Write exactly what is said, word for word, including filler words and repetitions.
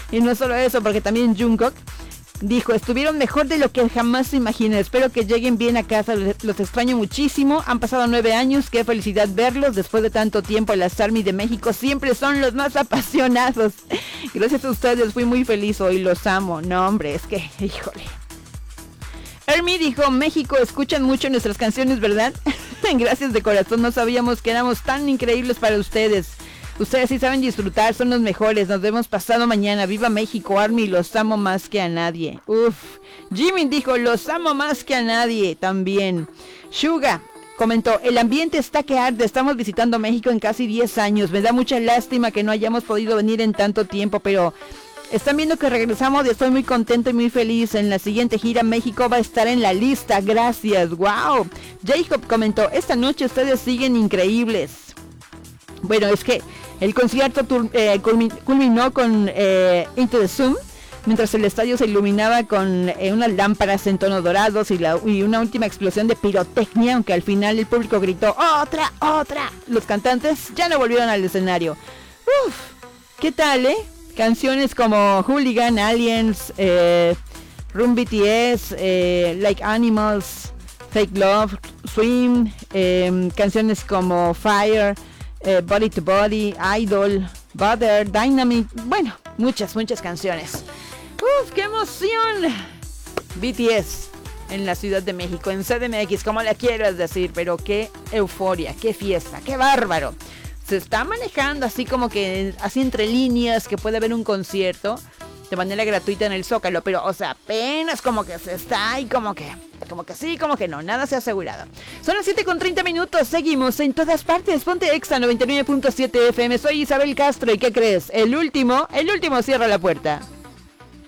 Y no solo eso, porque también Jungkook dijo, estuvieron mejor de lo que jamás se imagina. Espero que lleguen bien a casa, los extraño muchísimo. Han pasado nueve años, qué felicidad verlos. Después de tanto tiempo, las ARMY de México siempre son los más apasionados. Gracias a ustedes, fui muy feliz hoy, los amo. No, hombre, es que, híjole. ARMY dijo, México, escuchan mucho nuestras canciones, ¿verdad? Gracias de corazón, no sabíamos que éramos tan increíbles para ustedes. Ustedes sí saben disfrutar, son los mejores. Nos vemos pasado mañana. Viva México, ARMY, los amo más que a nadie. Uf. Jimin dijo, los amo más que a nadie también. Suga comentó, el ambiente está que arde. Estamos visitando México en casi diez años. Me da mucha lástima que no hayamos podido venir en tanto tiempo, pero están viendo que regresamos y estoy muy contento y muy feliz. En la siguiente gira México va a estar en la lista. Gracias. Wow. Jacob comentó, esta noche ustedes siguen increíbles. Bueno, es que el concierto tur- eh, culminó con eh, Into the Zoom, mientras el estadio se iluminaba con eh, unas lámparas en tonos dorados y, la, y una última explosión de pirotecnia, aunque al final el público gritó ¡otra, otra! Los cantantes ya no volvieron al escenario. Uf, ¿qué tal, eh? Canciones como Hooligan, Aliens, eh, Run B T S, eh, Like Animals, Fake Love, Swim, eh, canciones como Fire, Eh, Body to Body, Idol, Butter, Dynamic, bueno, muchas, muchas canciones. ¡Uf, qué emoción! B T S en la Ciudad de México, en C D M X, como la quieras decir, pero qué euforia, qué fiesta, qué bárbaro. Se está manejando así como que, así entre líneas, que puede haber un concierto de manera gratuita en el Zócalo, pero, o sea, apenas como que se está ahí como que... Como que sí, como que no, nada se ha asegurado. Son las siete con treinta minutos, seguimos en todas partes. Ponte Exa noventa y nueve punto siete F M. Soy Isabel Castro y ¿qué crees? El último, el último cierra la puerta.